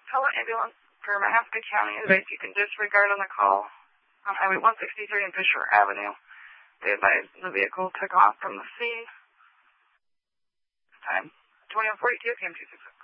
Pelham Ambulance for Mahaska County advice you can disregard on the call on Highway 163 and Fisher Avenue. They advised the vehicle took off from the scene. Time 21:42 p.m. 266.